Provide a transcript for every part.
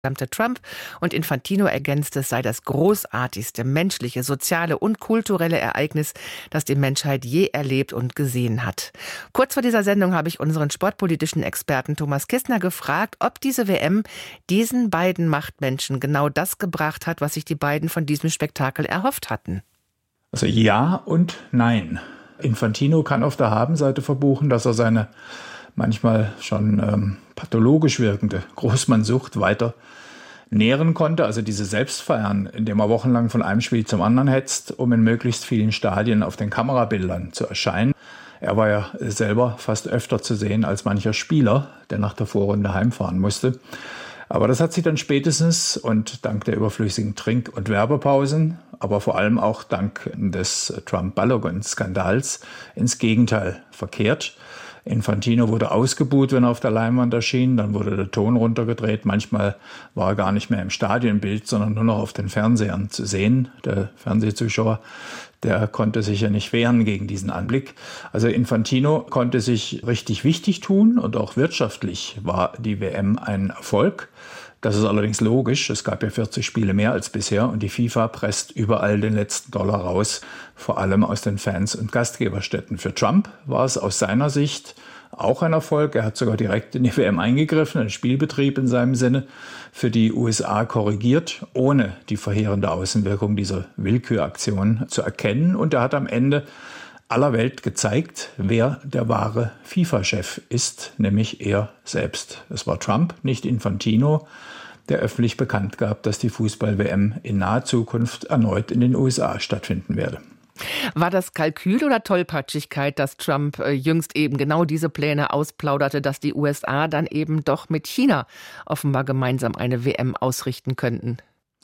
Trump und Infantino ergänzt, es sei das großartigste menschliche, soziale und kulturelle Ereignis, das die Menschheit je erlebt und gesehen hat. Kurz vor dieser Sendung habe ich unseren sportpolitischen Experten Thomas Kistner gefragt, ob diese WM diesen beiden Machtmenschen genau das gebracht hat, was sich die beiden von diesem Spektakel erhofft hatten. Also ja und nein. Infantino kann auf der Habenseite verbuchen, dass er seine manchmal schon pathologisch wirkende Großmannsucht weiter nähren konnte, also diese Selbstfeiern, indem er wochenlang von einem Spiel zum anderen hetzt, um in möglichst vielen Stadien auf den Kamerabildern zu erscheinen. Er war ja selber fast öfter zu sehen als mancher Spieler, der nach der Vorrunde heimfahren musste. Aber das hat sich dann spätestens und dank der überflüssigen Trink- und Werbepausen, aber vor allem auch dank des Trump-Balogun-Skandals ins Gegenteil verkehrt. Infantino wurde ausgebuht, wenn er auf der Leinwand erschien, dann wurde der Ton runtergedreht. Manchmal war er gar nicht mehr im Stadionbild, sondern nur noch auf den Fernsehern zu sehen. Der Fernsehzuschauer, der konnte sich ja nicht wehren gegen diesen Anblick. Also Infantino konnte sich richtig wichtig tun und auch wirtschaftlich war die WM ein Erfolg. Das ist allerdings logisch. Es gab ja 40 Spiele mehr als bisher und die FIFA presst überall den letzten Dollar raus, vor allem aus den Fans und Gastgeberstädten. Für Trump war es aus seiner Sicht auch ein Erfolg. Er hat sogar direkt in die WM eingegriffen, den Spielbetrieb in seinem Sinne für die USA korrigiert, ohne die verheerende Außenwirkung dieser Willküraktion zu erkennen. Und er hat am Ende aller Welt gezeigt, wer der wahre FIFA-Chef ist, nämlich er selbst. Es war Trump, nicht Infantino, der öffentlich bekannt gab, dass die Fußball-WM in naher Zukunft erneut in den USA stattfinden werde. War das Kalkül oder Tollpatschigkeit, dass Trump jüngst eben genau diese Pläne ausplauderte, dass die USA dann eben doch mit China offenbar gemeinsam eine WM ausrichten könnten?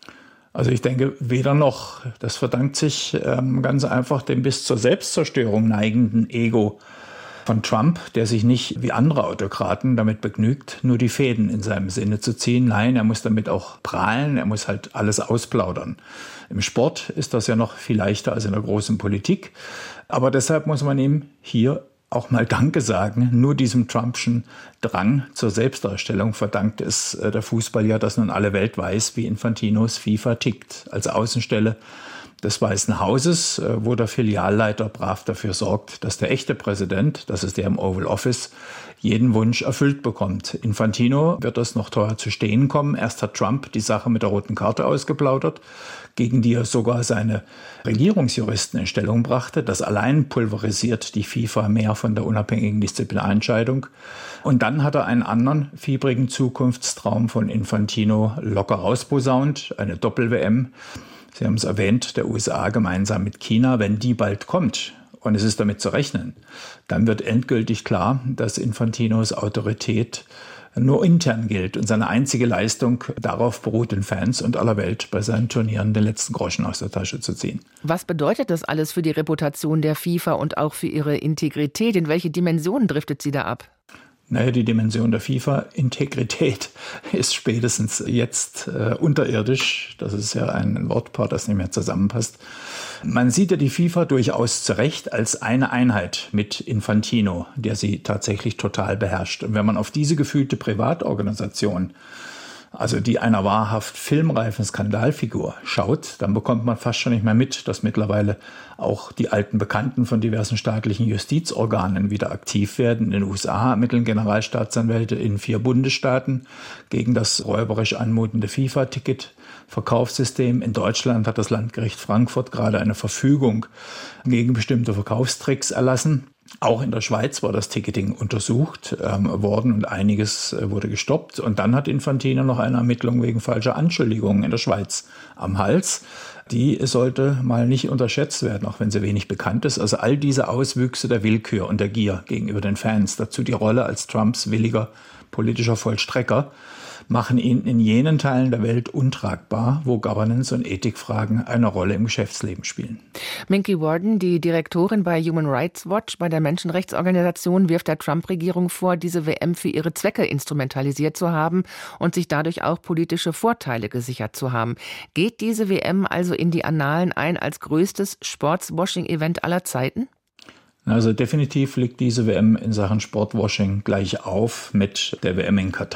Also ich denke, weder noch. Das verdankt sich ganz einfach dem bis zur Selbstzerstörung neigenden Ego von Trump, der sich nicht wie andere Autokraten damit begnügt, nur die Fäden in seinem Sinne zu ziehen. Nein, er muss damit auch prahlen, er muss halt alles ausplaudern. Im Sport ist das ja noch viel leichter als in der großen Politik. Aber deshalb muss man ihm hier auch mal Danke sagen. Nur diesem Trumpschen Drang zur Selbstdarstellung verdankt es der Fußball ja, dass nun alle Welt weiß, wie Infantinos FIFA tickt. Als Außenstelle des Weißen Hauses, wo der Filialleiter brav dafür sorgt, dass der echte Präsident, das ist der im Oval Office, jeden Wunsch erfüllt bekommt. Infantino wird das noch teuer zu stehen kommen. Erst hat Trump die Sache mit der roten Karte ausgeplaudert, gegen die er sogar seine Regierungsjuristen in Stellung brachte. Das allein pulverisiert die FIFA mehr von der unabhängigen Disziplinarentscheidung. Und dann hat er einen anderen fiebrigen Zukunftstraum von Infantino locker rausposaunt, eine Doppel-WM. Sie haben es erwähnt, der USA gemeinsam mit China, wenn die bald kommt, und es ist damit zu rechnen, dann wird endgültig klar, dass Infantinos Autorität nur intern gilt und seine einzige Leistung darauf beruht, den Fans und aller Welt bei seinen Turnieren den letzten Groschen aus der Tasche zu ziehen. Was bedeutet das alles für die Reputation der FIFA und auch für ihre Integrität? In welche Dimensionen driftet sie da ab? Naja, die Dimension der FIFA-Integrität ist spätestens jetzt unterirdisch. Das ist ja ein Wortpaar, das nicht mehr zusammenpasst. Man sieht ja die FIFA durchaus zu Recht als eine Einheit mit Infantino, der sie tatsächlich total beherrscht. Und wenn man auf diese gefühlte Privatorganisation, also die einer wahrhaft filmreifen Skandalfigur schaut, dann bekommt man fast schon nicht mehr mit, dass mittlerweile auch die alten Bekannten von diversen staatlichen Justizorganen wieder aktiv werden. In den USA ermitteln Generalstaatsanwälte in 4 Bundesstaaten gegen das räuberisch anmutende FIFA-Ticket-Verkaufssystem. In Deutschland hat das Landgericht Frankfurt gerade eine Verfügung gegen bestimmte Verkaufstricks erlassen. Auch in der Schweiz war das Ticketing untersucht worden und einiges wurde gestoppt. Und dann hat Infantino noch eine Ermittlung wegen falscher Anschuldigungen in der Schweiz am Hals. Die sollte mal nicht unterschätzt werden, auch wenn sie wenig bekannt ist. Also all diese Auswüchse der Willkür und der Gier gegenüber den Fans, dazu die Rolle als Trumps williger politischer Vollstrecker, machen ihn in jenen Teilen der Welt untragbar, wo Governance- und Ethikfragen eine Rolle im Geschäftsleben spielen. Minky Worden, die Direktorin bei Human Rights Watch, bei der Menschenrechtsorganisation, wirft der Trump-Regierung vor, diese WM für ihre Zwecke instrumentalisiert zu haben und sich dadurch auch politische Vorteile gesichert zu haben. Geht diese WM also in die Annalen ein als größtes Sportswashing-Event aller Zeiten? Also definitiv liegt diese WM in Sachen Sportwashing gleich auf mit der WM in Katar.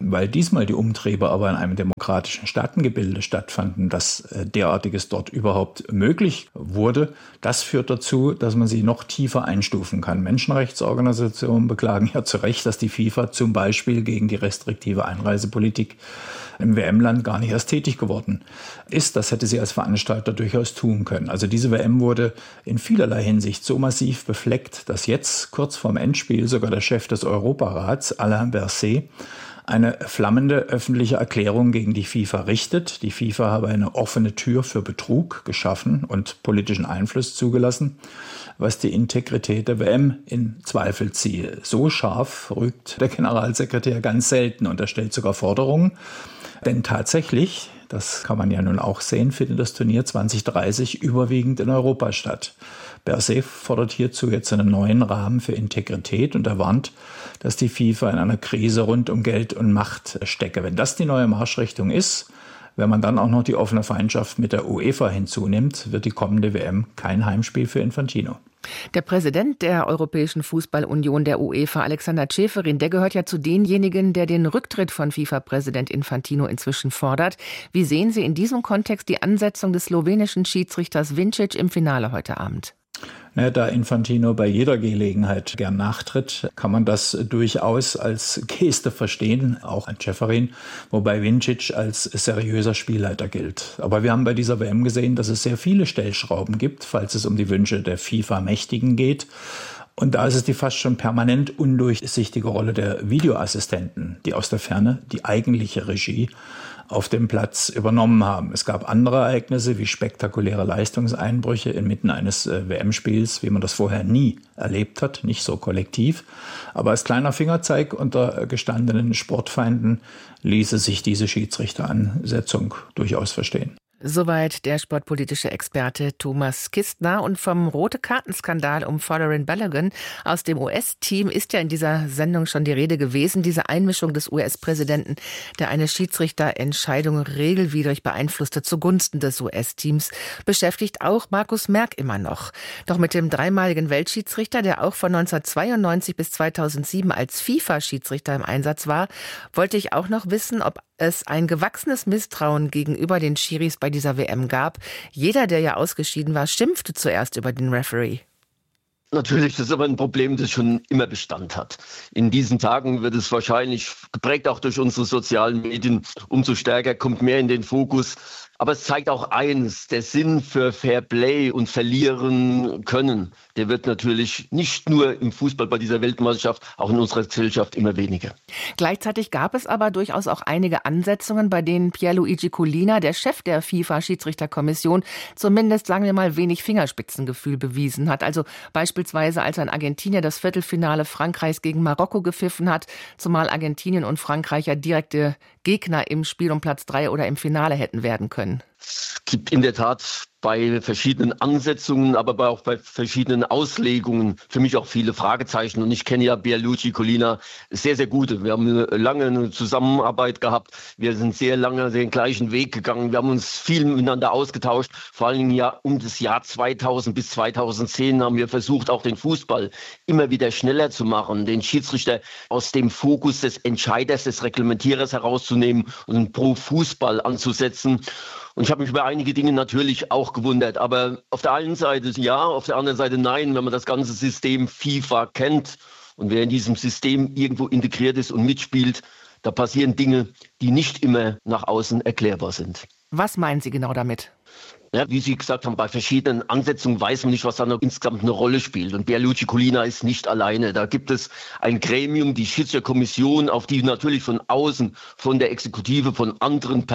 Weil diesmal die Umtriebe aber in einem demokratischen Staatengebilde stattfanden, dass derartiges dort überhaupt möglich wurde, das führt dazu, dass man sie noch tiefer einstufen kann. Menschenrechtsorganisationen beklagen ja zu Recht, dass die FIFA zum Beispiel gegen die restriktive Einreisepolitik im WM-Land gar nicht erst tätig geworden ist. Das hätte sie als Veranstalter durchaus tun können. Also diese WM wurde in vielerlei Hinsicht so massiv befleckt, dass jetzt kurz vorm Endspiel sogar der Chef des Europarats, Alain Berset, eine flammende öffentliche Erklärung gegen die FIFA richtet. Die FIFA habe eine offene Tür für Betrug geschaffen und politischen Einfluss zugelassen, was die Integrität der WM in Zweifel ziehe. So scharf rügt der Generalsekretär ganz selten und er stellt sogar Forderungen. Denn tatsächlich, das kann man ja nun auch sehen, findet das Turnier 2030 überwiegend in Europa statt. Berset fordert hierzu jetzt einen neuen Rahmen für Integrität und er warnt, dass die FIFA in einer Krise rund um Geld und Macht stecke. Wenn das die neue Marschrichtung ist, wenn man dann auch noch die offene Feindschaft mit der UEFA hinzunimmt, wird die kommende WM kein Heimspiel für Infantino. Der Präsident der Europäischen Fußballunion, der UEFA, Alexander Ceferin, der gehört ja zu denjenigen, der den Rücktritt von FIFA-Präsident Infantino inzwischen fordert. Wie sehen Sie in diesem Kontext die Ansetzung des slowenischen Schiedsrichters Vincic im Finale heute Abend? Da Infantino bei jeder Gelegenheit gern nachtritt, kann man das durchaus als Geste verstehen, auch an Ceferin, wobei Vincic als seriöser Spielleiter gilt. Aber wir haben bei dieser WM gesehen, dass es sehr viele Stellschrauben gibt, falls es um die Wünsche der FIFA-Mächtigen geht. Und da ist es die fast schon permanent undurchsichtige Rolle der Videoassistenten, die aus der Ferne die eigentliche Regie auf dem Platz übernommen haben. Es gab andere Ereignisse wie spektakuläre Leistungseinbrüche inmitten eines WM-Spiels, wie man das vorher nie erlebt hat, nicht so kollektiv. Aber als kleiner Fingerzeig unter gestandenen Sportfeinden ließe sich diese Schiedsrichteransetzung durchaus verstehen. Soweit der sportpolitische Experte Thomas Kistner. Und vom Rote-Karten-Skandal um Folarin Balogun aus dem US-Team ist ja in dieser Sendung schon die Rede gewesen. Diese Einmischung des US-Präsidenten, der eine Schiedsrichterentscheidung regelwidrig beeinflusste zugunsten des US-Teams, beschäftigt auch Markus Merck immer noch. Doch mit dem dreimaligen Weltschiedsrichter, der auch von 1992 bis 2007 als FIFA-Schiedsrichter im Einsatz war, wollte ich auch noch wissen, ob es ein gewachsenes Misstrauen gegenüber den Schiris bei dieser WM gab. Jeder, der ja ausgeschieden war, schimpfte zuerst über den Referee. Natürlich, das ist aber ein Problem, das schon immer Bestand hat. In diesen Tagen wird es wahrscheinlich, geprägt auch durch unsere sozialen Medien, umso stärker, kommt mehr in den Fokus. Aber es zeigt auch eins, der Sinn für Fair Play und Verlieren können, der wird natürlich nicht nur im Fußball bei dieser Weltmeisterschaft, auch in unserer Gesellschaft immer weniger. Gleichzeitig gab es aber durchaus auch einige Ansetzungen, bei denen Pierluigi Collina, der Chef der FIFA-Schiedsrichterkommission, zumindest, sagen wir mal, wenig Fingerspitzengefühl bewiesen hat. Also beispielsweise, als ein Argentinier das Viertelfinale Frankreichs gegen Marokko gepfiffen hat, zumal Argentinien und Frankreich ja direkte Gegner im Spiel um Platz 3 oder im Finale hätten werden können. Es gibt in der Tat bei verschiedenen Ansetzungen, aber auch bei verschiedenen Auslegungen für mich auch viele Fragezeichen. Und ich kenne ja Pierluigi Collina sehr, sehr gut. Wir haben lange eine Zusammenarbeit gehabt. Wir sind sehr lange den gleichen Weg gegangen. Wir haben uns viel miteinander ausgetauscht. Vor allen Dingen ja um das Jahr 2000 bis 2010 haben wir versucht, auch den Fußball immer wieder schneller zu machen, den Schiedsrichter aus dem Fokus des Entscheiders, des Reglementierers herauszunehmen und pro Fußball anzusetzen. Und ich habe mich über einige Dinge natürlich auch gewundert. Aber auf der einen Seite ja, auf der anderen Seite nein, wenn man das ganze System FIFA kennt und wer in diesem System irgendwo integriert ist und mitspielt, da passieren Dinge, die nicht immer nach außen erklärbar sind. Was meinen Sie genau damit? Ja, wie Sie gesagt haben, bei verschiedenen Ansetzungen weiß man nicht, was da noch insgesamt eine Rolle spielt. Und Pierluigi Collina ist nicht alleine. Da gibt es ein Gremium, die Schiedsrichterkommission, auf die natürlich von außen, von der Exekutive, von anderen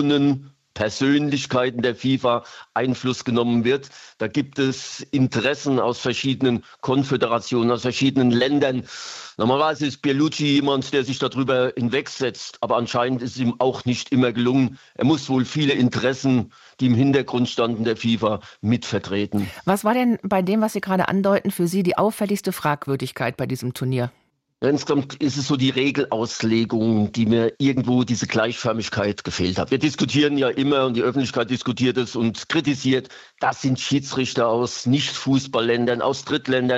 Persönlichkeiten der FIFA Einfluss genommen wird. Da gibt es Interessen aus verschiedenen Konföderationen, aus verschiedenen Ländern. Normalerweise ist Pierluigi jemand, der sich darüber hinwegsetzt, aber anscheinend ist es ihm auch nicht immer gelungen. Er muss wohl viele Interessen, die im Hintergrund standen, der FIFA mitvertreten. Was war denn bei dem, was Sie gerade andeuten, für Sie die auffälligste Fragwürdigkeit bei diesem Turnier? Insgesamt ist es so die Regelauslegung, die mir irgendwo diese Gleichförmigkeit gefehlt hat. Wir diskutieren ja immer und die Öffentlichkeit diskutiert es und kritisiert, das sind Schiedsrichter aus Nicht-Fußballländern, aus Drittländern.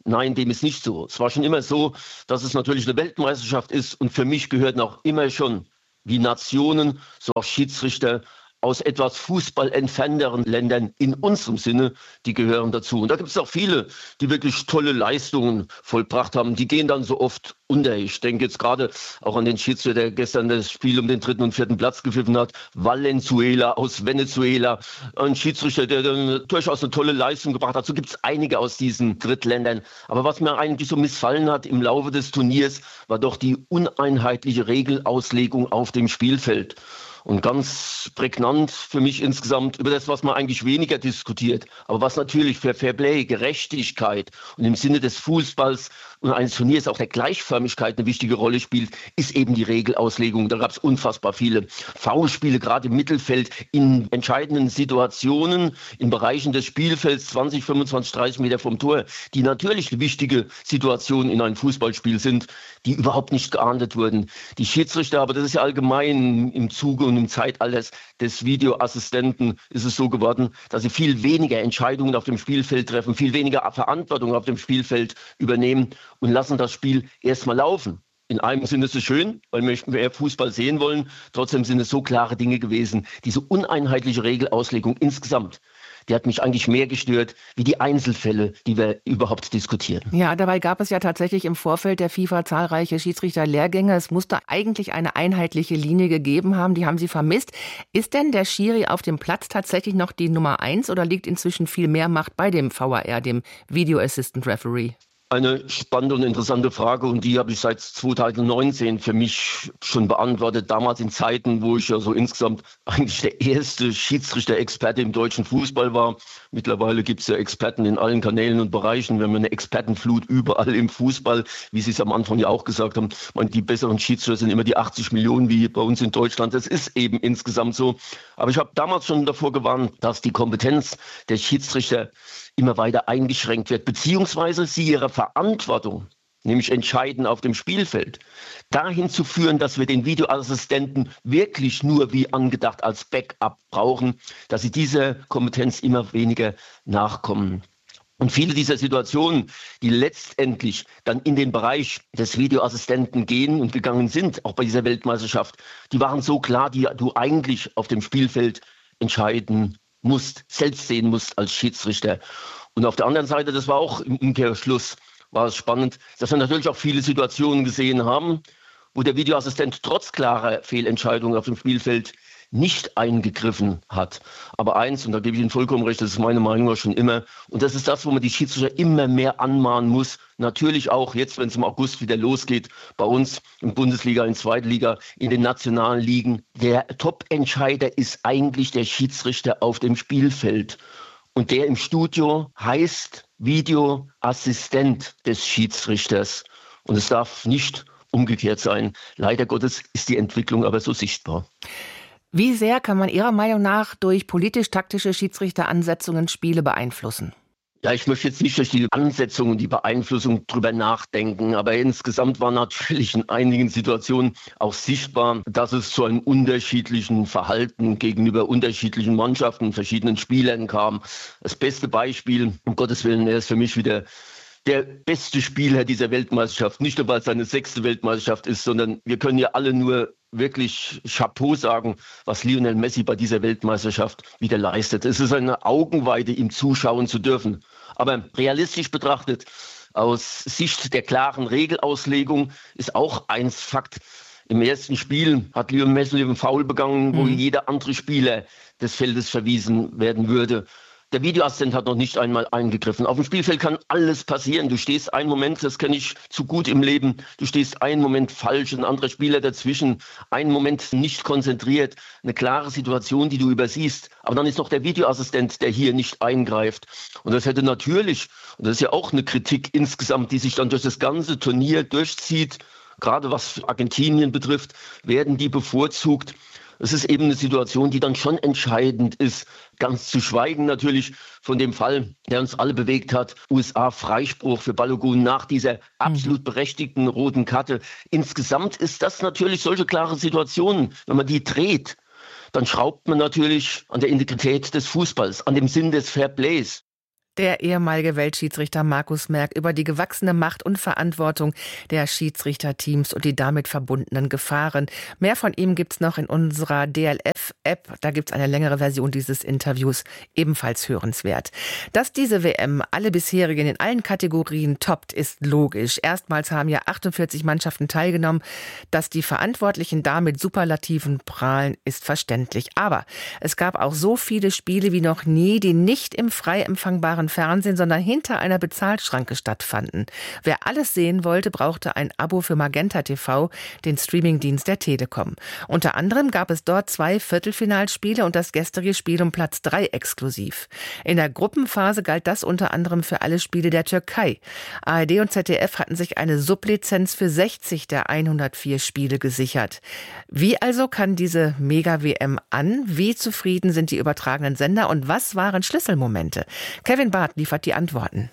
Nein, dem ist nicht so. Es war schon immer so, dass es natürlich eine Weltmeisterschaft ist und für mich gehörten auch immer schon wie Nationen, so auch Schiedsrichter aus etwas Fußball entfernteren Ländern in unserem Sinne, die gehören dazu. Und da gibt es auch viele, die wirklich tolle Leistungen vollbracht haben. Die gehen dann so oft unter. Ich denke jetzt gerade auch an den Schiedsrichter, der gestern das Spiel um den 3. und 4. Platz gepfiffen hat. Valenzuela aus Venezuela. Ein Schiedsrichter, der dann durchaus eine tolle Leistung gebracht hat. So gibt es einige aus diesen Drittländern. Aber was mir eigentlich so missfallen hat im Laufe des Turniers, war doch die uneinheitliche Regelauslegung auf dem Spielfeld. Und ganz prägnant für mich insgesamt über das, was man eigentlich weniger diskutiert, aber was natürlich für Fairplay, Gerechtigkeit und im Sinne des Fußballs und eines Turniers auch der Gleichförmigkeit eine wichtige Rolle spielt, ist eben die Regelauslegung. Da gab es unfassbar viele Foulspiele, gerade im Mittelfeld, in entscheidenden Situationen, in Bereichen des Spielfelds, 20, 25, 30 Meter vom Tor, die natürlich wichtige Situationen in einem Fußballspiel sind, die überhaupt nicht geahndet wurden. Die Schiedsrichter, aber das ist ja allgemein im Zuge und im Zeitalter des Videoassistenten ist es so geworden, dass sie viel weniger Entscheidungen auf dem Spielfeld treffen, viel weniger Verantwortung auf dem Spielfeld übernehmen und lassen das Spiel erstmal laufen. In einem Sinne ist es schön, weil wir mehr Fußball sehen wollen. Trotzdem sind es so klare Dinge gewesen. Diese uneinheitliche Regelauslegung insgesamt, die hat mich eigentlich mehr gestört, wie die Einzelfälle, die wir überhaupt diskutieren. Ja, dabei gab es ja tatsächlich im Vorfeld der FIFA zahlreiche Schiedsrichterlehrgänge. Es musste eigentlich eine einheitliche Linie gegeben haben, die haben Sie vermisst. Ist denn der Schiri auf dem Platz tatsächlich noch die Nummer 1 oder liegt inzwischen viel mehr Macht bei dem VAR, dem Video Assistant Referee? Eine spannende und interessante Frage und die habe ich seit 2019 für mich schon beantwortet. Damals in Zeiten, wo ich ja so insgesamt eigentlich der erste Schiedsrichter-Experte im deutschen Fußball war. Mittlerweile gibt es ja Experten in allen Kanälen und Bereichen. Wir haben eine Expertenflut überall im Fußball, wie Sie es am Anfang ja auch gesagt haben. Ich meine, die besseren Schiedsrichter sind immer die 80 Millionen wie bei uns in Deutschland. Das ist eben insgesamt so. Aber ich habe damals schon davor gewarnt, dass die Kompetenz der Schiedsrichter immer weiter eingeschränkt wird, beziehungsweise sie ihre Verantwortung, nämlich entscheiden auf dem Spielfeld, dahin zu führen, dass wir den Videoassistenten wirklich nur wie angedacht als Backup brauchen, dass sie dieser Kompetenz immer weniger nachkommen. Und viele dieser Situationen, die letztendlich dann in den Bereich des Videoassistenten gehen und gegangen sind, auch bei dieser Weltmeisterschaft, die waren so klar, die du eigentlich auf dem Spielfeld entscheiden musst, selbst sehen musst als Schiedsrichter. Und auf der anderen Seite, das war auch im Umkehrschluss, war es spannend, dass wir natürlich auch viele Situationen gesehen haben, wo der Videoassistent trotz klarer Fehlentscheidungen auf dem Spielfeld nicht eingegriffen hat. Aber eins, und da gebe ich Ihnen vollkommen recht, das ist meine Meinung auch schon immer, und das ist das, wo man die Schiedsrichter immer mehr anmahnen muss, natürlich auch jetzt, wenn es im August wieder losgeht, bei uns in Bundesliga, in Zweitliga, in den nationalen Ligen. Der Top-Entscheider ist eigentlich der Schiedsrichter auf dem Spielfeld. Und der im Studio heißt Videoassistent des Schiedsrichters. Und es darf nicht umgekehrt sein. Leider Gottes ist die Entwicklung aber so sichtbar. Wie sehr kann man Ihrer Meinung nach durch politisch-taktische Schiedsrichteransetzungen Spiele beeinflussen? Ja, ich möchte jetzt nicht durch die Ansetzung, die Beeinflussung drüber nachdenken, aber insgesamt war natürlich in einigen Situationen auch sichtbar, dass es zu einem unterschiedlichen Verhalten gegenüber unterschiedlichen Mannschaften, verschiedenen Spielern kam. Das beste Beispiel, um Gottes Willen, er ist für mich wieder der beste Spieler dieser Weltmeisterschaft. Nicht nur, weil es seine 6. Weltmeisterschaft ist, sondern wir können ja alle nur wirklich Chapeau sagen, was Lionel Messi bei dieser Weltmeisterschaft wieder leistet. Es ist eine Augenweide, ihm zuschauen zu dürfen. Aber realistisch betrachtet, aus Sicht der klaren Regelauslegung, ist auch eins Fakt. Im ersten Spiel hat Lionel Messi einen Foul begangen, wo jeder andere Spieler des Feldes verwiesen werden würde. Der Videoassistent hat noch nicht einmal eingegriffen. Auf dem Spielfeld kann alles passieren. Du stehst einen Moment, das kenne ich zu gut im Leben, du stehst einen Moment falsch, ein anderer Spieler dazwischen, einen Moment nicht konzentriert, eine klare Situation, die du übersiehst. Aber dann ist noch der Videoassistent, der hier nicht eingreift. Und das hätte natürlich, und das ist ja auch eine Kritik insgesamt, die sich dann durch das ganze Turnier durchzieht, gerade was Argentinien betrifft, werden die bevorzugt. Es ist eben eine Situation, die dann schon entscheidend ist. Ganz zu schweigen natürlich von dem Fall, der uns alle bewegt hat. USA-Freispruch für Balogun nach dieser absolut berechtigten roten Karte. Insgesamt ist das natürlich solche klare Situationen. Wenn man die dreht, dann schraubt man natürlich an der Integrität des Fußballs, an dem Sinn des Fairplays. Der ehemalige Weltschiedsrichter Markus Merck über die gewachsene Macht und Verantwortung der Schiedsrichterteams und die damit verbundenen Gefahren. Mehr von ihm gibt's noch in unserer DLF-App. Da gibt's eine längere Version dieses Interviews, ebenfalls hörenswert. Dass diese WM alle bisherigen in allen Kategorien toppt, ist logisch. Erstmals haben ja 48 Mannschaften teilgenommen. Dass die Verantwortlichen da mit Superlativen prahlen, ist verständlich. Aber es gab auch so viele Spiele wie noch nie, die nicht im frei empfangbaren Fernsehen, sondern hinter einer Bezahlschranke stattfanden. Wer alles sehen wollte, brauchte ein Abo für Magenta TV, den Streamingdienst der Telekom. Unter anderem gab es dort 2 Viertelfinalspiele und das gestrige Spiel um Platz 3 exklusiv. In der Gruppenphase galt das unter anderem für alle Spiele der Türkei. ARD und ZDF hatten sich eine Sublizenz für 60 der 104 Spiele gesichert. Wie also kann diese Mega-WM an? Wie zufrieden sind die übertragenen Sender und was waren Schlüsselmomente? Kevin Barth liefert die Antworten.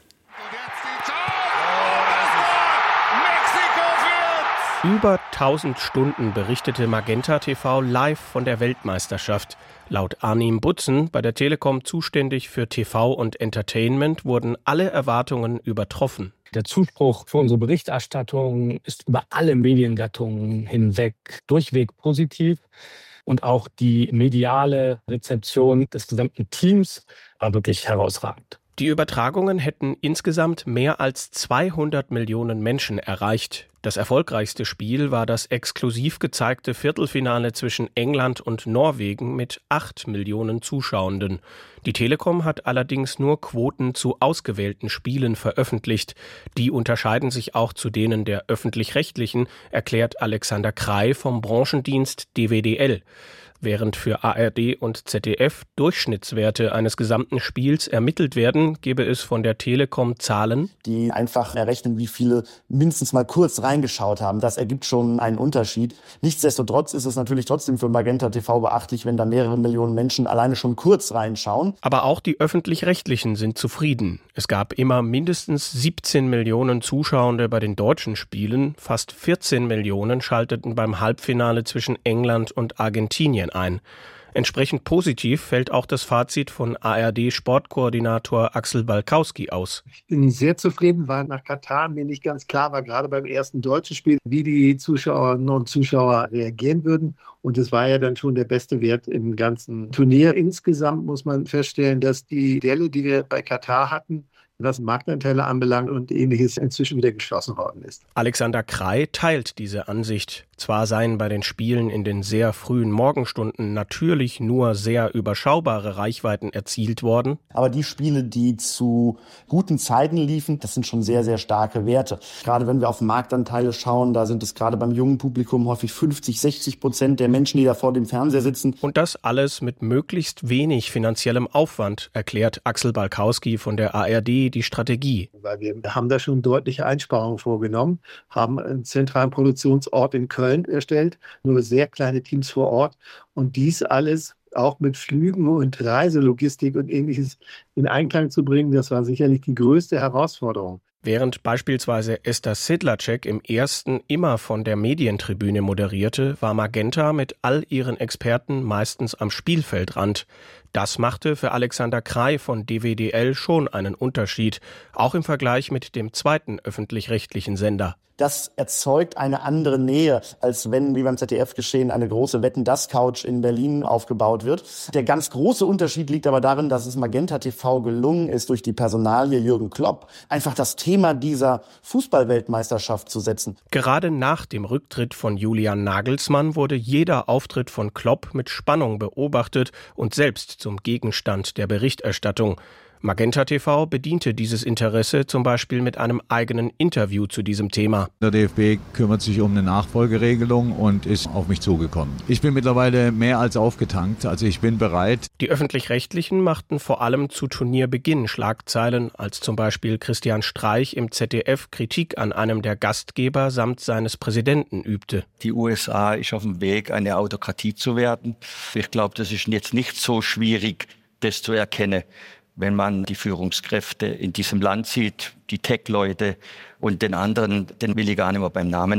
Über 1000 Stunden berichtete Magenta TV live von der Weltmeisterschaft. Laut Arnim Butzen, bei der Telekom zuständig für TV und Entertainment, wurden alle Erwartungen übertroffen. Der Zuspruch für unsere Berichterstattung ist über alle Mediengattungen hinweg durchweg positiv. Und auch die mediale Rezeption des gesamten Teams war wirklich herausragend. Die Übertragungen hätten insgesamt mehr als 200 Millionen Menschen erreicht. Das erfolgreichste Spiel war das exklusiv gezeigte Viertelfinale zwischen England und Norwegen mit 8 Millionen Zuschauenden. Die Telekom hat allerdings nur Quoten zu ausgewählten Spielen veröffentlicht. Die unterscheiden sich auch zu denen der öffentlich-rechtlichen, erklärt Alexander Krey vom Branchendienst DWDL. Während für ARD und ZDF Durchschnittswerte eines gesamten Spiels ermittelt werden, gebe es von der Telekom Zahlen, die einfach errechnen, wie viele mindestens mal kurz reingeschaut haben. Das ergibt schon einen Unterschied. Nichtsdestotrotz ist es natürlich trotzdem für Magenta TV beachtlich, wenn da mehrere Millionen Menschen alleine schon kurz reinschauen. Aber auch die Öffentlich-Rechtlichen sind zufrieden. Es gab immer mindestens 17 Millionen Zuschauende bei den deutschen Spielen. Fast 14 Millionen schalteten beim Halbfinale zwischen England und Argentinien ein. Entsprechend positiv fällt auch das Fazit von ARD-Sportkoordinator Axel Balkowski aus. Ich bin sehr zufrieden, weil nach Katar mir nicht ganz klar war, gerade beim ersten deutschen Spiel, wie die Zuschauerinnen und Zuschauer reagieren würden. Und es war ja dann schon der beste Wert im ganzen Turnier. Insgesamt muss man feststellen, dass die Delle, die wir bei Katar hatten, was Marktanteile anbelangt und Ähnliches, inzwischen wieder geschlossen worden ist. Alexander Krey teilt diese Ansicht. Zwar seien bei den Spielen in den sehr frühen Morgenstunden natürlich nur sehr überschaubare Reichweiten erzielt worden. Aber die Spiele, die zu guten Zeiten liefen, das sind schon sehr, sehr starke Werte. Gerade wenn wir auf Marktanteile schauen, da sind es gerade beim jungen Publikum häufig 50-60% der Menschen, die da vor dem Fernseher sitzen. Und das alles mit möglichst wenig finanziellem Aufwand, erklärt Axel Balkowski von der ARD die Strategie. Weil wir haben da schon deutliche Einsparungen vorgenommen, haben einen zentralen Produktionsort in Köln erstellt, nur sehr kleine Teams vor Ort und dies alles auch mit Flügen und Reiselogistik und Ähnliches in Einklang zu bringen, das war sicherlich die größte Herausforderung. Während beispielsweise Esther Sedlacek im ersten immer von der Medientribüne moderierte, war Magenta mit all ihren Experten meistens am Spielfeldrand. Das machte für Alexander Krey von DWDL schon einen Unterschied, auch im Vergleich mit dem zweiten öffentlich-rechtlichen Sender. Das erzeugt eine andere Nähe, als wenn, wie beim ZDF geschehen, eine große Wetten-dass-Couch in Berlin aufgebaut wird. Der ganz große Unterschied liegt aber darin, dass es Magenta TV gelungen ist, durch die Personalie Jürgen Klopp einfach das Thema dieser Fußball-Weltmeisterschaft zu setzen. Gerade nach dem Rücktritt von Julian Nagelsmann wurde jeder Auftritt von Klopp mit Spannung beobachtet und selbst zum Gegenstand der Berichterstattung. Magenta TV bediente dieses Interesse zum Beispiel mit einem eigenen Interview zu diesem Thema. Der DFB kümmert sich um eine Nachfolgeregelung und ist auf mich zugekommen. Ich bin mittlerweile mehr als aufgetankt, also ich bin bereit. Die Öffentlich-Rechtlichen machten vor allem zu Turnierbeginn Schlagzeilen, als zum Beispiel Christian Streich im ZDF Kritik an einem der Gastgeber samt seines Präsidenten übte. Die USA ist auf dem Weg, eine Autokratie zu werden. Ich glaube, das ist jetzt nicht so schwierig, das zu erkennen, wenn man die Führungskräfte in diesem Land sieht, die Tech-Leute und den anderen, den will ich gar nicht mehr beim Namen nennen.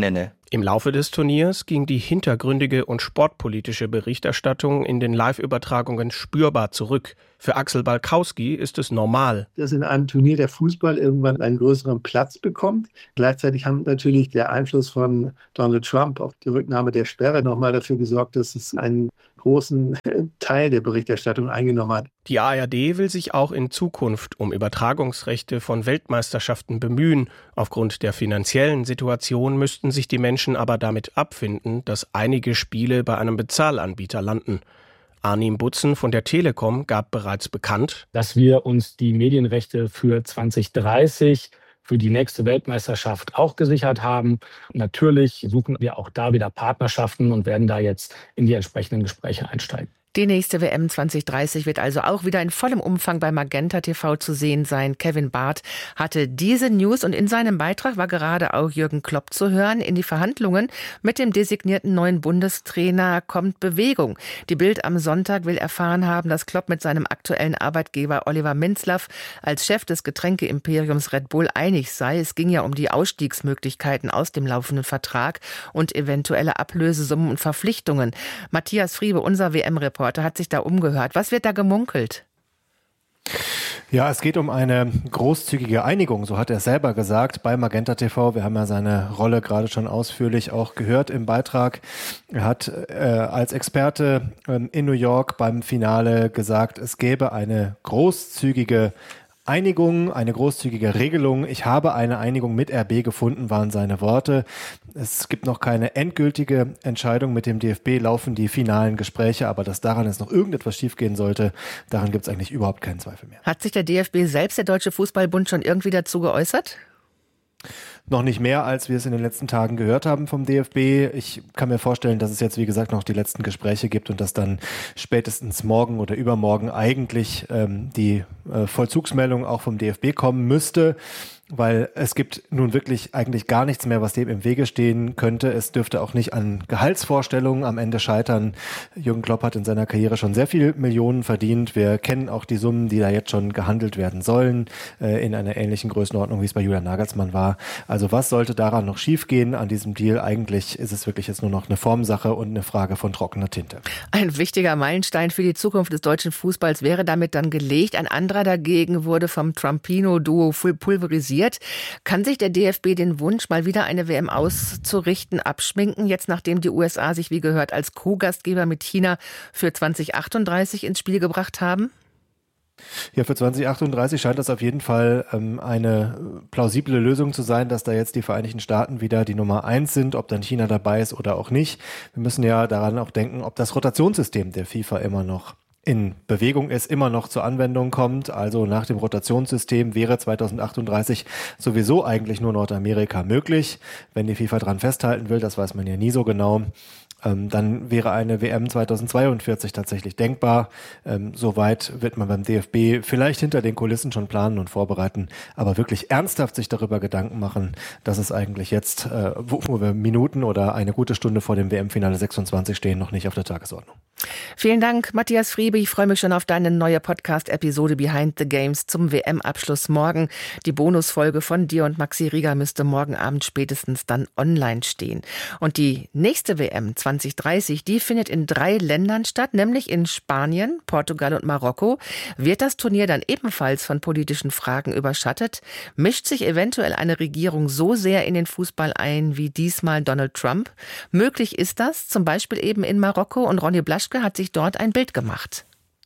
Im Laufe des Turniers ging die hintergründige und sportpolitische Berichterstattung in den Live-Übertragungen spürbar zurück. Für Axel Balkowski ist es normal, dass in einem Turnier der Fußball irgendwann einen größeren Platz bekommt. Gleichzeitig haben natürlich der Einfluss von Donald Trump auf die Rücknahme der Sperre nochmal dafür gesorgt, dass es einen großen Teil der Berichterstattung eingenommen hat. Die ARD will sich auch in Zukunft um Übertragungsrechte von Weltmeisterschaften bemühen. Aufgrund der finanziellen Situation müssten sich die Menschen aber damit abfinden, dass einige Spiele bei einem Bezahlanbieter landen. Arnim Butzen von der Telekom gab bereits bekannt, dass wir uns die Medienrechte für 2030 für die nächste Weltmeisterschaft auch gesichert haben. Und natürlich suchen wir auch da wieder Partnerschaften und werden da jetzt in die entsprechenden Gespräche einsteigen. Die nächste WM 2030 wird also auch wieder in vollem Umfang bei Magenta TV zu sehen sein. Kevin Barth hatte diese News und in seinem Beitrag war gerade auch Jürgen Klopp zu hören. In die Verhandlungen mit dem designierten neuen Bundestrainer kommt Bewegung. Die Bild am Sonntag will erfahren haben, dass Klopp mit seinem aktuellen Arbeitgeber Oliver Minzlaff als Chef des Getränkeimperiums Red Bull einig sei. Es ging ja um die Ausstiegsmöglichkeiten aus dem laufenden Vertrag und eventuelle Ablösesummen und Verpflichtungen. Matthias Friebe, unser WM-Reporter, hat sich da umgehört. Was wird da gemunkelt? Ja, es geht um eine großzügige Einigung, so hat er selber gesagt bei Magenta TV. Wir haben ja seine Rolle gerade schon ausführlich auch gehört im Beitrag. Er hat als Experte in New York beim Finale gesagt, es gäbe eine großzügige Einigung, eine großzügige Regelung. Ich habe eine Einigung mit RB gefunden, waren seine Worte. Es gibt noch keine endgültige Entscheidung. Mit dem DFB laufen die finalen Gespräche, aber dass daran jetzt noch irgendetwas schiefgehen sollte, daran gibt es eigentlich überhaupt keinen Zweifel mehr. Hat sich der DFB selbst, der Deutsche Fußballbund, schon irgendwie dazu geäußert? Noch nicht mehr, als wir es in den letzten Tagen gehört haben vom DFB. Ich kann mir vorstellen, dass es jetzt, wie gesagt, noch die letzten Gespräche gibt und dass dann spätestens morgen oder übermorgen eigentlich die Vollzugsmeldung auch vom DFB kommen müsste. Weil es gibt nun wirklich eigentlich gar nichts mehr, was dem im Wege stehen könnte. Es dürfte auch nicht an Gehaltsvorstellungen am Ende scheitern. Jürgen Klopp hat in seiner Karriere schon sehr viel Millionen verdient. Wir kennen auch die Summen, die da jetzt schon gehandelt werden sollen, in einer ähnlichen Größenordnung, wie es bei Julian Nagelsmann war. Also was sollte daran noch schiefgehen an diesem Deal? Eigentlich ist es wirklich jetzt nur noch eine Formsache und eine Frage von trockener Tinte. Ein wichtiger Meilenstein für die Zukunft des deutschen Fußballs wäre damit dann gelegt. Ein anderer dagegen wurde vom Trampino-Duo pulverisiert. Kann sich der DFB den Wunsch, mal wieder eine WM auszurichten, abschminken, jetzt nachdem die USA sich wie gehört als Co-Gastgeber mit China für 2038 ins Spiel gebracht haben? Ja, für 2038 scheint das auf jeden Fall eine plausible Lösung zu sein, dass da jetzt die Vereinigten Staaten wieder die Nummer 1 sind, ob dann China dabei ist oder auch nicht. Wir müssen ja daran auch denken, ob das Rotationssystem der FIFA immer noch in Bewegung ist, immer noch zur Anwendung kommt. Also nach dem Rotationssystem wäre 2038 sowieso eigentlich nur Nordamerika möglich. Wenn die FIFA dran festhalten will, das weiß man ja nie so genau, dann wäre eine WM 2042 tatsächlich denkbar. Soweit wird man beim DFB vielleicht hinter den Kulissen schon planen und vorbereiten, aber wirklich ernsthaft sich darüber Gedanken machen, dass es eigentlich jetzt, wo wir Minuten oder eine gute Stunde vor dem WM-Finale 26 stehen, noch nicht auf der Tagesordnung. Vielen Dank, Matthias Friebe. Ich freue mich schon auf deine neue Podcast-Episode Behind the Games zum WM-Abschluss morgen. Die Bonusfolge von dir und Maxi Rieger müsste morgen Abend spätestens dann online stehen. Und die nächste WM 2030, die findet in 3 Ländern statt, nämlich in Spanien, Portugal und Marokko. Wird das Turnier dann ebenfalls von politischen Fragen überschattet? Mischt sich eventuell eine Regierung so sehr in den Fußball ein wie diesmal Donald Trump? Möglich ist das, zum Beispiel eben in Marokko, und Ronny Blaschke hat sich dort ein Bild gemacht.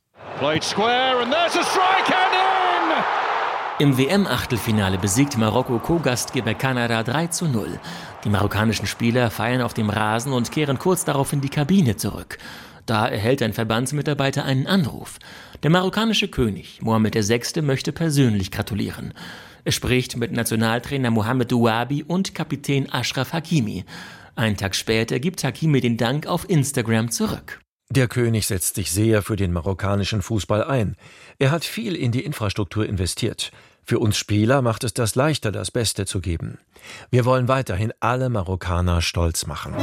Im WM-Achtelfinale besiegt Marokko Co-Gastgeber Kanada 3:0. Die marokkanischen Spieler feiern auf dem Rasen und kehren kurz darauf in die Kabine zurück. Da erhält ein Verbandsmitarbeiter einen Anruf. Der marokkanische König Mohammed VI. Möchte persönlich gratulieren. Er spricht mit Nationaltrainer Mohamed Ouabi und Kapitän Achraf Hakimi. Einen Tag später gibt Hakimi den Dank auf Instagram zurück. Der König setzt sich sehr für den marokkanischen Fußball ein. Er hat viel in die Infrastruktur investiert. Für uns Spieler macht es das leichter, das Beste zu geben. Wir wollen weiterhin alle Marokkaner stolz machen.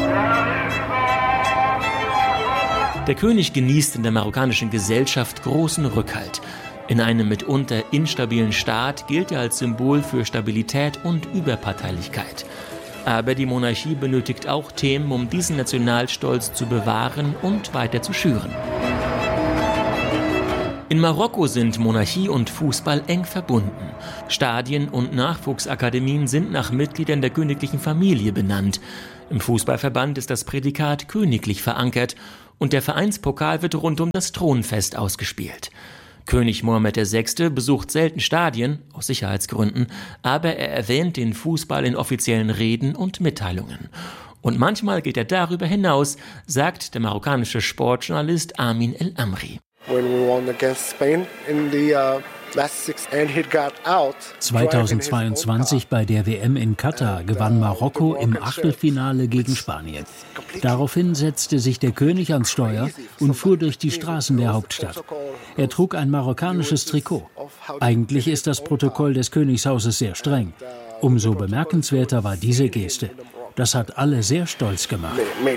Der König genießt in der marokkanischen Gesellschaft großen Rückhalt. In einem mitunter instabilen Staat gilt er als Symbol für Stabilität und Überparteilichkeit. Aber die Monarchie benötigt auch Themen, um diesen Nationalstolz zu bewahren und weiter zu schüren. In Marokko sind Monarchie und Fußball eng verbunden. Stadien und Nachwuchsakademien sind nach Mitgliedern der königlichen Familie benannt. Im Fußballverband ist das Prädikat königlich verankert und der Vereinspokal wird rund um das Thronfest ausgespielt. König Mohammed VI. Besucht selten Stadien, aus Sicherheitsgründen, aber er erwähnt den Fußball in offiziellen Reden und Mitteilungen. Und manchmal geht er darüber hinaus, sagt der marokkanische Sportjournalist Amin El Amri. 2022 bei der WM in Katar gewann Marokko im Achtelfinale gegen Spanien. Daraufhin setzte sich der König ans Steuer und fuhr durch die Straßen der Hauptstadt. Er trug ein marokkanisches Trikot. Eigentlich ist das Protokoll des Königshauses sehr streng. Umso bemerkenswerter war diese Geste. Das hat alle sehr stolz gemacht.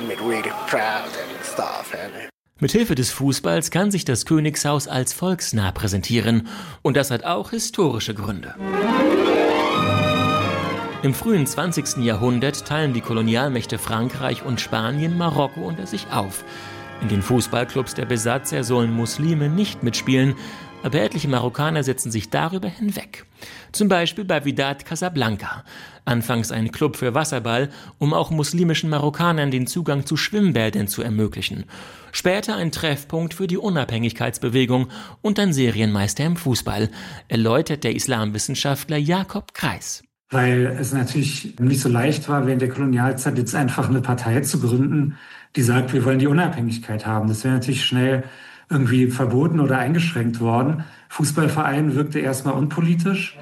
Mithilfe des Fußballs kann sich das Königshaus als volksnah präsentieren. Und das hat auch historische Gründe. Im frühen 20. Jahrhundert teilen die Kolonialmächte Frankreich und Spanien Marokko unter sich auf. In den Fußballclubs der Besatzer sollen Muslime nicht mitspielen, aber etliche Marokkaner setzen sich darüber hinweg. Zum Beispiel bei Wydad Casablanca. Anfangs ein Club für Wasserball, um auch muslimischen Marokkanern den Zugang zu Schwimmbädern zu ermöglichen. Später ein Treffpunkt für die Unabhängigkeitsbewegung und ein Serienmeister im Fußball, erläutert der Islamwissenschaftler Jakob Kreis. Weil es natürlich nicht so leicht war, während der Kolonialzeit jetzt einfach eine Partei zu gründen, die sagt, wir wollen die Unabhängigkeit haben. Das wäre natürlich schnell irgendwie verboten oder eingeschränkt worden. Fußballverein wirkte erstmal unpolitisch.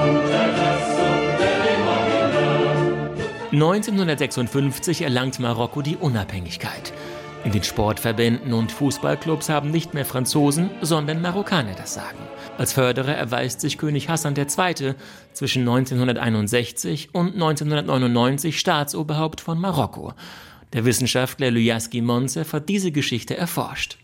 1956 erlangt Marokko die Unabhängigkeit. In den Sportverbänden und Fußballclubs haben nicht mehr Franzosen, sondern Marokkaner das Sagen. Als Förderer erweist sich König Hassan II. Zwischen 1961 und 1999 Staatsoberhaupt von Marokko. Der Wissenschaftler Lyaski Monsef hat diese Geschichte erforscht.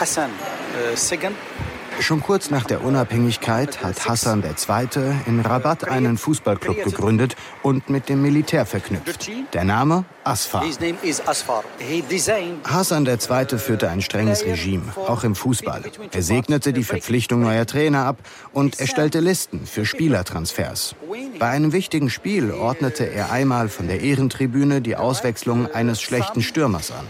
Schon kurz nach der Unabhängigkeit hat Hassan II. In Rabat einen Fußballclub gegründet und mit dem Militär verknüpft. Der Name Asfar. Hassan II. Führte ein strenges Regime, auch im Fußball. Er segnete die Verpflichtung neuer Trainer ab und erstellte Listen für Spielertransfers. Bei einem wichtigen Spiel ordnete er einmal von der Ehrentribüne die Auswechslung eines schlechten Stürmers an.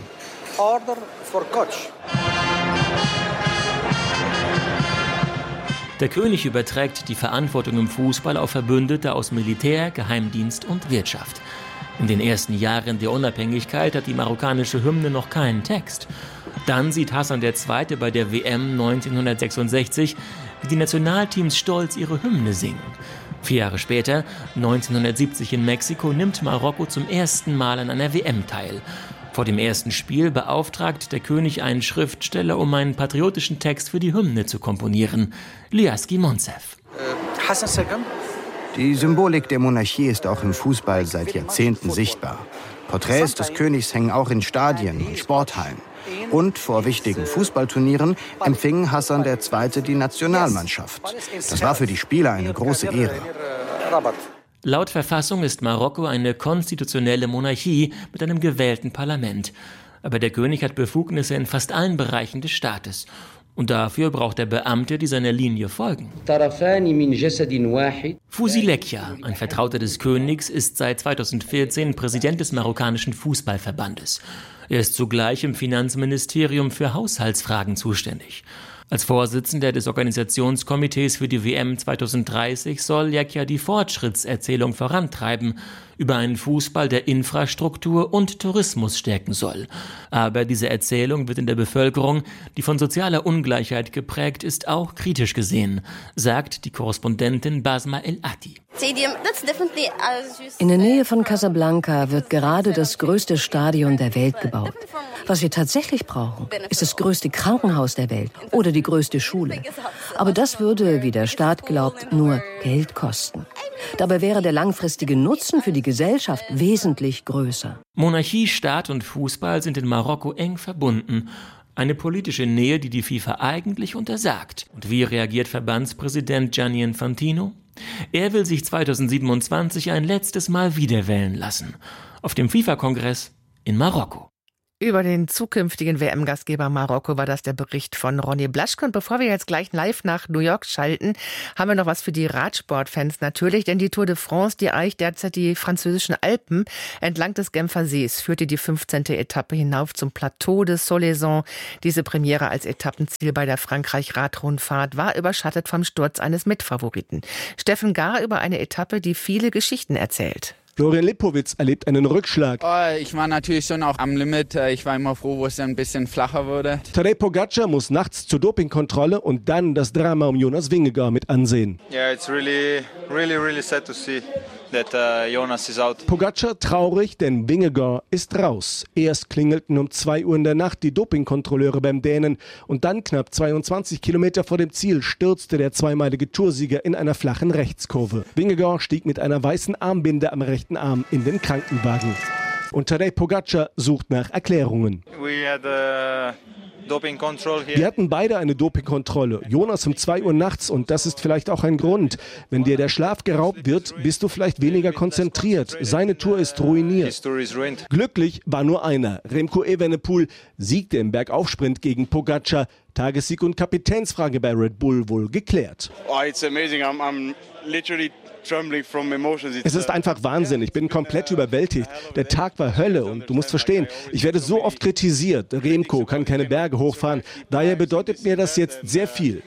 Der König überträgt die Verantwortung im Fußball auf Verbündete aus Militär, Geheimdienst und Wirtschaft. In den ersten Jahren der Unabhängigkeit hat die marokkanische Hymne noch keinen Text. Dann sieht Hassan II. Bei der WM 1966, wie die Nationalteams stolz ihre Hymne singen. 4 Jahre später, 1970 in Mexiko, nimmt Marokko zum ersten Mal an einer WM teil. Vor dem ersten Spiel beauftragt der König einen Schriftsteller, um einen patriotischen Text für die Hymne zu komponieren. Lyaski Monsef. Die Symbolik der Monarchie ist auch im Fußball seit Jahrzehnten sichtbar. Porträts des Königs hängen auch in Stadien und Sporthallen. Und vor wichtigen Fußballturnieren empfing Hassan II. Die Nationalmannschaft. Das war für die Spieler eine große Ehre. Laut Verfassung ist Marokko eine konstitutionelle Monarchie mit einem gewählten Parlament. Aber der König hat Befugnisse in fast allen Bereichen des Staates. Und dafür braucht er Beamte, die seiner Linie folgen. Fouzi Lekja, ein Vertrauter des Königs, ist seit 2014 Präsident des marokkanischen Fußballverbandes. Er ist zugleich im Finanzministerium für Haushaltsfragen zuständig. Als Vorsitzender des Organisationskomitees für die WM 2030 soll Lekja die Fortschrittserzählung vorantreiben über einen Fußball, der Infrastruktur und Tourismus stärken soll. Aber diese Erzählung wird in der Bevölkerung, die von sozialer Ungleichheit geprägt ist, auch kritisch gesehen, sagt die Korrespondentin Basma El-Ati. In der Nähe von Casablanca wird gerade das größte Stadion der Welt gebaut. Was wir tatsächlich brauchen, ist das größte Krankenhaus der Welt oder die größte Schule. Aber das würde, wie der Staat glaubt, nur Geld kosten. Dabei wäre der langfristige Nutzen für die Gesellschaft wesentlich größer. Monarchie, Staat und Fußball sind in Marokko eng verbunden. Eine politische Nähe, die die FIFA eigentlich untersagt. Und wie reagiert Verbandspräsident Gianni Infantino? Er will sich 2027 ein letztes Mal wiederwählen lassen. Auf dem FIFA-Kongress in Marokko. Über den zukünftigen WM-Gastgeber Marokko war das der Bericht von Ronny Blaschke. Und bevor wir jetzt gleich live nach New York schalten, haben wir noch was für die Radsportfans natürlich. Denn die Tour de France, die erreicht derzeit die französischen Alpen. Entlang des Genfer Sees führte die 15. Etappe hinauf zum Plateau de Solaison. Diese Premiere als Etappenziel bei der Frankreich-Radrundfahrt war überschattet vom Sturz eines Mitfavoriten. Steffen Gar über eine Etappe, die viele Geschichten erzählt. Florian Lipowitz erlebt einen Rückschlag. Ich war natürlich schon auch am Limit. Ich war immer froh, wo es ein bisschen flacher wurde. Tadej Pogačar muss nachts zur Dopingkontrolle und dann das Drama um Jonas Vingegaard mit ansehen. Yeah, it's really sad to see that Jonas is out. Pogačar traurig, denn Vingegaard ist raus. Erst klingelten um 2 Uhr in der Nacht die Dopingkontrolleure beim Dänen und dann knapp 22 Kilometer vor dem Ziel stürzte der zweimalige Toursieger in einer flachen Rechtskurve. Vingegaard stieg mit einer weißen Armbinde am rechten Arm in den Krankenwagen. Und Tadej Pogačar sucht nach Erklärungen. Wir hatten beide eine Dopingkontrolle. Jonas um 2 Uhr nachts und das ist vielleicht auch ein Grund. Wenn dir der Schlaf geraubt wird, bist du vielleicht weniger konzentriert. Seine Tour ist ruiniert. Glücklich war nur einer. Remco Evenepoel siegte im Bergaufsprint gegen Pogačar. Tagessieg und Kapitänsfrage bei Red Bull wohl geklärt. It's amazing. I'm literally Es ist einfach Wahnsinn. Ich bin komplett überwältigt. Der Tag war Hölle und du musst verstehen, ich werde so oft kritisiert. Remco kann keine Berge hochfahren. Daher bedeutet mir das jetzt sehr viel.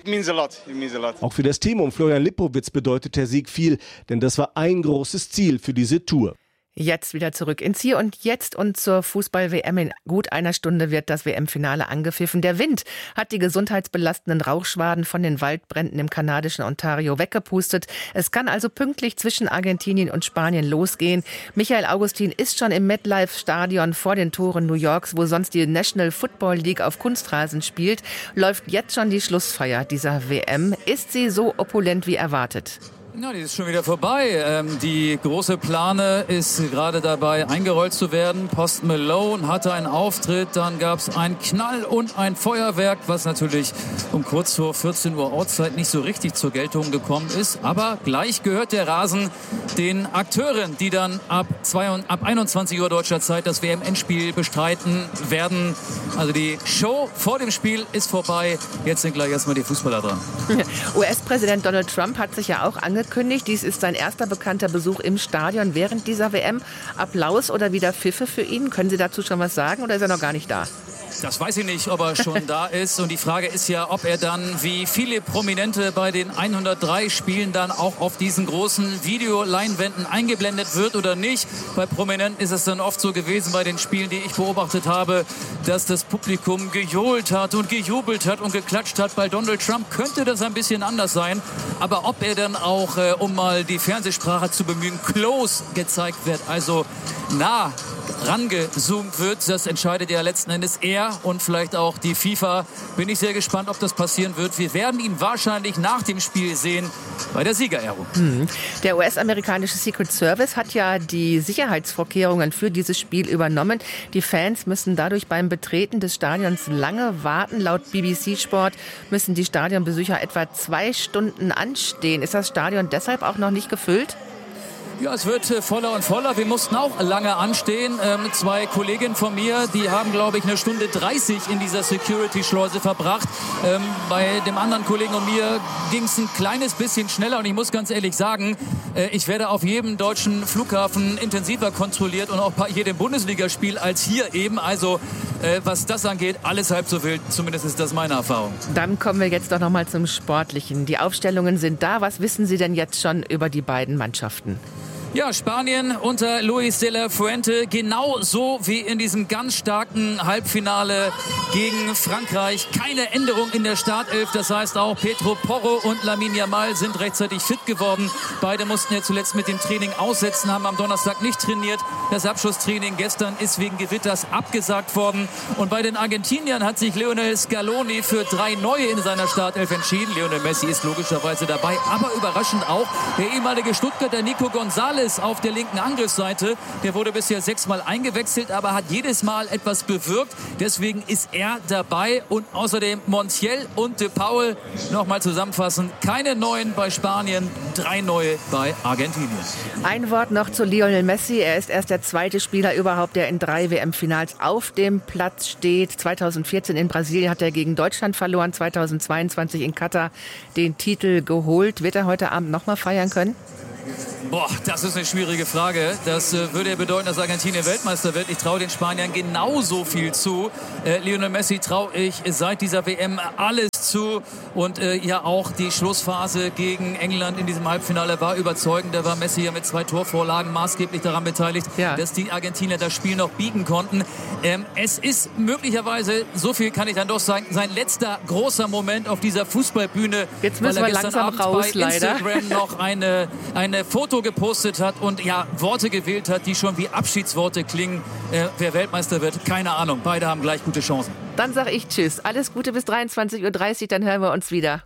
Auch für das Team um Florian Lipowitz bedeutet der Sieg viel, denn das war ein großes Ziel für diese Tour. Jetzt wieder zurück ins Hier und Jetzt und zur Fußball-WM. In gut einer Stunde wird das WM-Finale angepfiffen. Der Wind hat die gesundheitsbelastenden Rauchschwaden von den Waldbränden im kanadischen Ontario weggepustet. Es kann also pünktlich zwischen Argentinien und Spanien losgehen. Michael Augustin ist schon im MetLife-Stadion vor den Toren New Yorks, wo sonst die National Football League auf Kunstrasen spielt. Läuft jetzt schon die Schlussfeier dieser WM. Ist sie so opulent wie erwartet? Ja, die ist schon wieder vorbei. Die große Plane ist gerade dabei, eingerollt zu werden. Post Malone hatte einen Auftritt, dann gab es einen Knall und ein Feuerwerk, was natürlich um kurz vor 14 Uhr Ortszeit nicht so richtig zur Geltung gekommen ist. Aber gleich gehört der Rasen den Akteuren, die dann ab 21 Uhr deutscher Zeit das WM-Endspiel bestreiten werden. Also die Show vor dem Spiel ist vorbei. Jetzt sind gleich erstmal die Fußballer dran. US-Präsident Donald Trump hat sich ja auch angekündigt. Dies ist sein erster bekannter Besuch im Stadion während dieser WM. Applaus oder wieder Pfiffe für ihn? Können Sie dazu schon was sagen oder ist er noch gar nicht da? Das weiß ich nicht, ob er schon da ist. Und die Frage ist ja, ob er dann wie viele Prominente bei den 103 Spielen dann auch auf diesen großen Videoleinwänden eingeblendet wird oder nicht. Bei Prominenten ist es dann oft so gewesen bei den Spielen, die ich beobachtet habe, dass das Publikum gejohlt hat und gejubelt hat und geklatscht hat. Bei Donald Trump könnte das ein bisschen anders sein. Aber ob er dann auch, um mal die Fernsehsprache zu bemühen, close gezeigt wird, also nah rangezoomt wird, das entscheidet ja letzten Endes er und vielleicht auch die FIFA. Bin ich sehr gespannt, ob das passieren wird. Wir werden ihn wahrscheinlich nach dem Spiel sehen bei der Siegerehrung. Der US-amerikanische Secret Service hat ja die Sicherheitsvorkehrungen für dieses Spiel übernommen. Die Fans müssen dadurch beim Betreten des Stadions lange warten. Laut BBC Sport müssen die Stadionbesucher etwa 2 Stunden anstehen. Ist das Stadion deshalb auch noch nicht gefüllt? Ja, es wird voller und voller. Wir mussten auch lange anstehen. 2 Kolleginnen von mir, die haben, glaube ich, 1:30 in dieser Security-Schleuse verbracht. Bei dem anderen Kollegen und mir ging es ein kleines bisschen schneller. Und ich muss ganz ehrlich sagen, ich werde auf jedem deutschen Flughafen intensiver kontrolliert und auch bei jedem Bundesligaspiel als hier eben. Also was das angeht, alles halb so wild. Zumindest ist das meine Erfahrung. Dann kommen wir jetzt doch noch mal zum Sportlichen. Die Aufstellungen sind da. Was wissen Sie denn jetzt schon über die beiden Mannschaften? Ja, Spanien unter Luis de la Fuente, genauso wie in diesem ganz starken Halbfinale gegen Frankreich. Keine Änderung in der Startelf, das heißt auch Pedro Porro und Lamine Yamal sind rechtzeitig fit geworden. Beide mussten ja zuletzt mit dem Training aussetzen, haben am Donnerstag nicht trainiert. Das Abschlusstraining gestern ist wegen Gewitters abgesagt worden. Und bei den Argentiniern hat sich Lionel Scaloni für 3 Neue in seiner Startelf entschieden. Lionel Messi ist logischerweise dabei, aber überraschend auch der ehemalige Stuttgarter Nico González alles auf der linken Angriffsseite. Der wurde bisher 6-mal eingewechselt, aber hat jedes Mal etwas bewirkt. Deswegen ist er dabei. Und außerdem Montiel und De Paul. Nochmal zusammenfassen, keine neuen bei Spanien, 3 neue bei Argentinien. Ein Wort noch zu Lionel Messi. Er ist erst der zweite Spieler überhaupt, der in 3 WM-Finals auf dem Platz steht. 2014 in Brasilien hat er gegen Deutschland verloren, 2022 in Katar den Titel geholt. Wird er heute Abend nochmal feiern können? Boah, das ist eine schwierige Frage. Das würde ja bedeuten, dass Argentinien Weltmeister wird. Ich traue den Spaniern genauso viel zu. Lionel Messi traue ich seit dieser WM alles zu. Und ja auch die Schlussphase gegen England in diesem Halbfinale war überzeugend. Da war Messi ja mit 2 Torvorlagen maßgeblich daran beteiligt, dass die Argentinier das Spiel noch biegen konnten. Es ist möglicherweise, so viel kann ich dann doch sagen, sein letzter großer Moment auf dieser Fußballbühne. Jetzt müssen wir langsam raus, bei Instagram noch eine Foto gepostet hat und ja, Worte gewählt hat, die schon wie Abschiedsworte klingen. Wer Weltmeister wird, keine Ahnung. Beide haben gleich gute Chancen. Dann sage ich Tschüss. Alles Gute bis 23:30 Uhr, dann hören wir uns wieder.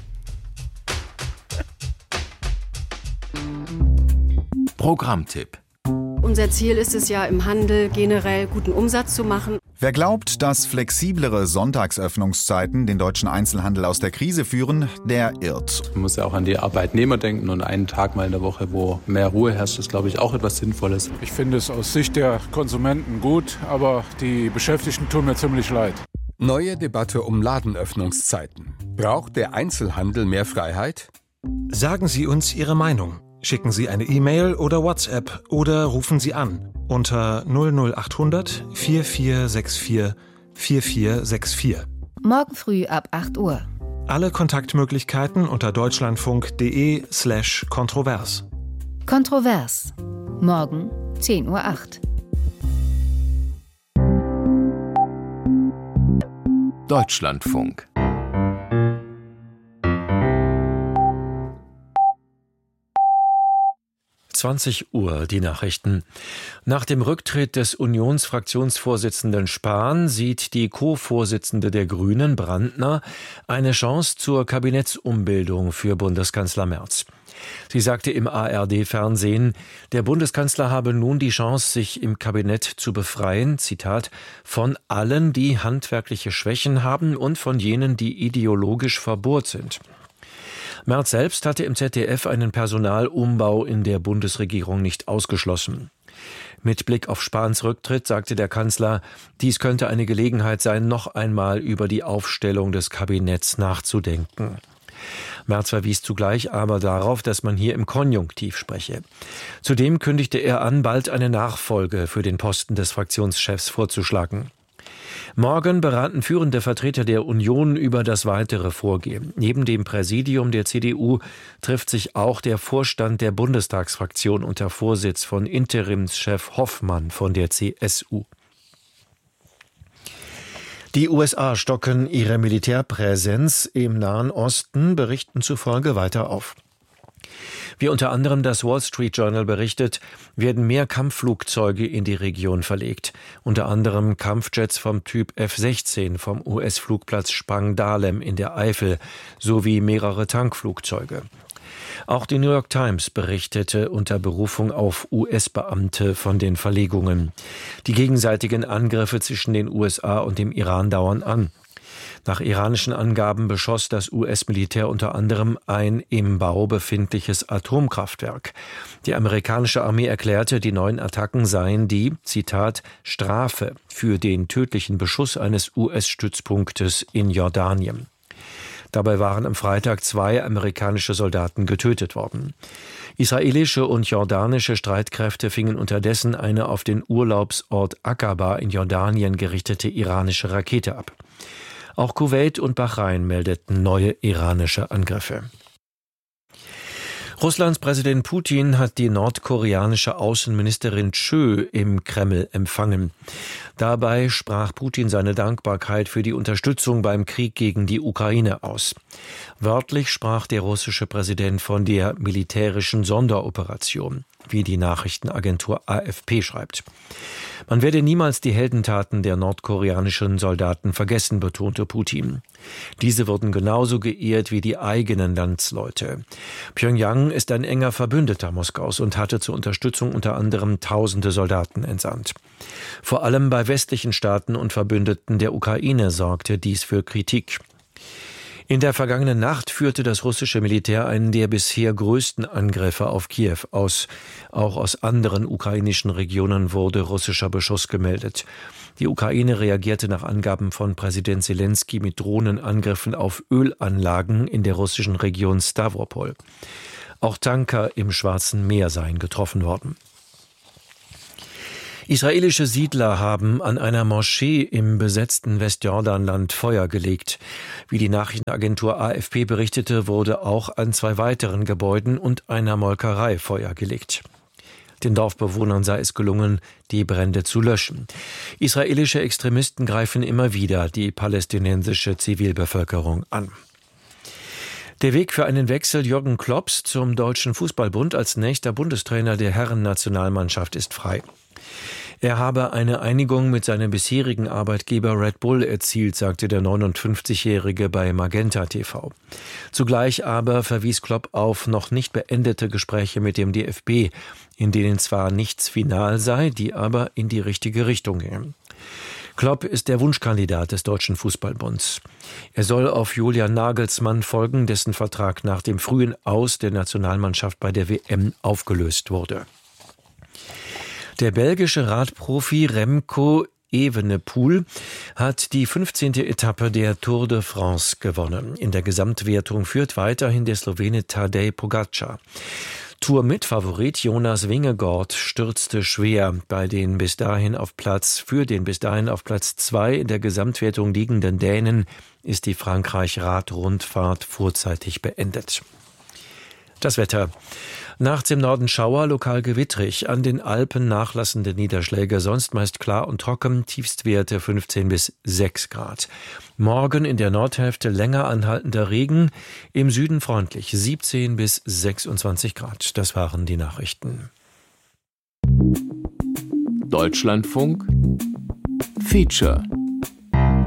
Programmtipp. Unser Ziel ist es ja im Handel generell guten Umsatz zu machen. Wer glaubt, dass flexiblere Sonntagsöffnungszeiten den deutschen Einzelhandel aus der Krise führen, der irrt. Man muss ja auch an die Arbeitnehmer denken und einen Tag mal in der Woche, wo mehr Ruhe herrscht, ist, glaube ich, auch etwas Sinnvolles. Ich finde es aus Sicht der Konsumenten gut, aber die Beschäftigten tun mir ziemlich leid. Neue Debatte um Ladenöffnungszeiten. Braucht der Einzelhandel mehr Freiheit? Sagen Sie uns Ihre Meinung. Schicken Sie eine E-Mail oder WhatsApp oder rufen Sie an unter 00800 4464 4464. Morgen früh ab 8 Uhr. Alle Kontaktmöglichkeiten unter deutschlandfunk.de/kontrovers. Kontrovers. Morgen 10:08 Uhr. Deutschlandfunk. Uhr, die Nachrichten. Nach dem Rücktritt des Unionsfraktionsvorsitzenden Spahn sieht die Co-Vorsitzende der Grünen, Brandner, eine Chance zur Kabinettsumbildung für Bundeskanzler Merz. Sie sagte im ARD-Fernsehen, der Bundeskanzler habe nun die Chance, sich im Kabinett zu befreien, Zitat, von allen, die handwerkliche Schwächen haben und von jenen, die ideologisch verbohrt sind. Merz selbst hatte im ZDF einen Personalumbau in der Bundesregierung nicht ausgeschlossen. Mit Blick auf Spahns Rücktritt sagte der Kanzler, dies könnte eine Gelegenheit sein, noch einmal über die Aufstellung des Kabinetts nachzudenken. Merz verwies zugleich aber darauf, dass man hier im Konjunktiv spreche. Zudem kündigte er an, bald eine Nachfolge für den Posten des Fraktionschefs vorzuschlagen. Morgen beraten führende Vertreter der Union über das weitere Vorgehen. Neben dem Präsidium der CDU trifft sich auch der Vorstand der Bundestagsfraktion unter Vorsitz von Interimschef Hoffmann von der CSU. Die USA stocken ihre Militärpräsenz im Nahen Osten, Berichten zufolge weiter auf. Wie unter anderem das Wall Street Journal berichtet, werden mehr Kampfflugzeuge in die Region verlegt. Unter anderem Kampfjets vom Typ F-16 vom US-Flugplatz Spangdahlem in der Eifel sowie mehrere Tankflugzeuge. Auch die New York Times berichtete unter Berufung auf US-Beamte von den Verlegungen. Die gegenseitigen Angriffe zwischen den USA und dem Iran dauern an. Nach iranischen Angaben beschoss das US-Militär unter anderem ein im Bau befindliches Atomkraftwerk. Die amerikanische Armee erklärte, die neuen Attacken seien die, Zitat, Strafe für den tödlichen Beschuss eines US-Stützpunktes in Jordanien. Dabei waren am Freitag 2 amerikanische Soldaten getötet worden. Israelische und jordanische Streitkräfte fingen unterdessen eine auf den Urlaubsort Aqaba in Jordanien gerichtete iranische Rakete ab. Auch Kuwait und Bahrain meldeten neue iranische Angriffe. Russlands Präsident Putin hat die nordkoreanische Außenministerin Chö im Kreml empfangen. Dabei sprach Putin seine Dankbarkeit für die Unterstützung beim Krieg gegen die Ukraine aus. Wörtlich sprach der russische Präsident von der militärischen Sonderoperation. wie die Nachrichtenagentur AFP schreibt. Man werde niemals die Heldentaten der nordkoreanischen Soldaten vergessen, betonte Putin. Diese wurden genauso geehrt wie die eigenen Landsleute. Pjöngjang ist ein enger Verbündeter Moskaus und hatte zur Unterstützung unter anderem tausende Soldaten entsandt. Vor allem bei westlichen Staaten und Verbündeten der Ukraine sorgte dies für Kritik. In der vergangenen Nacht führte das russische Militär einen der bisher größten Angriffe auf Kiew aus. Auch aus anderen ukrainischen Regionen wurde russischer Beschuss gemeldet. Die Ukraine reagierte nach Angaben von Präsident Selenskyj mit Drohnenangriffen auf Ölanlagen in der russischen Region Stavropol. Auch Tanker im Schwarzen Meer seien getroffen worden. Israelische Siedler haben an einer Moschee im besetzten Westjordanland Feuer gelegt. Wie die Nachrichtenagentur AFP berichtete, wurde auch an 2 weiteren Gebäuden und einer Molkerei Feuer gelegt. Den Dorfbewohnern sei es gelungen, die Brände zu löschen. Israelische Extremisten greifen immer wieder die palästinensische Zivilbevölkerung an. Der Weg für einen Wechsel Jürgen Klopps zum Deutschen Fußballbund als nächster Bundestrainer der Herrennationalmannschaft ist frei. Er habe eine Einigung mit seinem bisherigen Arbeitgeber Red Bull erzielt, sagte der 59-Jährige bei Magenta TV. Zugleich aber verwies Klopp auf noch nicht beendete Gespräche mit dem DFB, in denen zwar nichts final sei, die aber in die richtige Richtung gingen. Klopp ist der Wunschkandidat des Deutschen Fußballbunds. Er soll auf Julian Nagelsmann folgen, dessen Vertrag nach dem frühen Aus der Nationalmannschaft bei der WM aufgelöst wurde. Der belgische Radprofi Remco Evenepoel hat die 15. Etappe der Tour de France gewonnen. In der Gesamtwertung führt weiterhin der Slowene Tadej Pogačar. Tour-Mitfavorit Jonas Vingegaard stürzte schwer. Für den bis dahin auf Platz 2 in der Gesamtwertung liegenden Dänen ist die Frankreich-Radrundfahrt vorzeitig beendet. Das Wetter. Nachts im Norden Schauer, lokal gewittrig. An den Alpen nachlassende Niederschläge, sonst meist klar und trocken, Tiefstwerte 15 bis 6 Grad. Morgen in der Nordhälfte länger anhaltender Regen, im Süden freundlich 17 bis 26 Grad. Das waren die Nachrichten. Deutschlandfunk Feature